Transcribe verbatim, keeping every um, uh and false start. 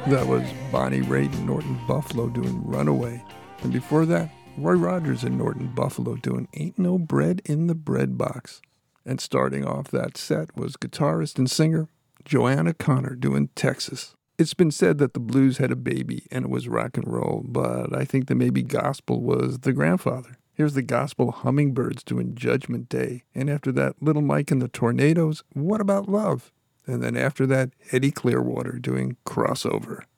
That was Bonnie Raitt and Norton Buffalo doing Runaway. And before that, Roy Rogers and Norton Buffalo doing Ain't No Bread in the Bread Box. And starting off that set was guitarist and singer Joanna Connor doing Texas. It's been said that the blues had a baby and it was rock and roll, but I think that maybe gospel was the grandfather. Here's the Gospel Hummingbirds doing Judgment Day. And after that, Little Mike and the Tornadoes, What About Love? And then after that, Eddie Clearwater doing Crossover.